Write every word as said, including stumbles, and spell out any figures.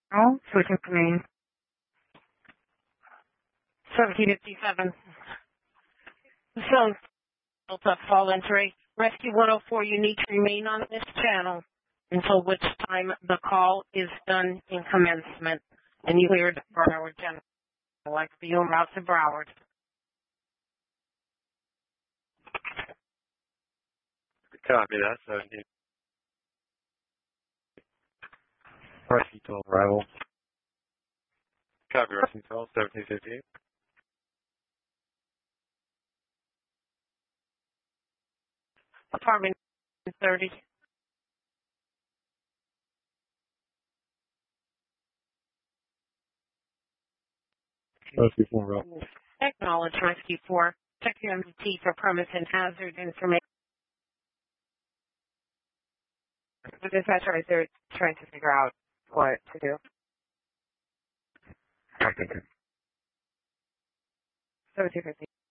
Oh, switching green. seventeen fifty-seven. Zone Delta fall entry. Rescue one oh four, you need to remain on this channel until which time the call is done in commencement and you cleared for our general like view route to Broward. Copy that, seventeen. Rescue twelve arrival. Copy, Rescue twelve, seventeen fifty-eight. Apartment thirty. Rescue four route. Acknowledge Rescue four. Check your M D T for permits and hazard information. The dispatcher right there trying to figure out what to do. Okay. seventeen fifty.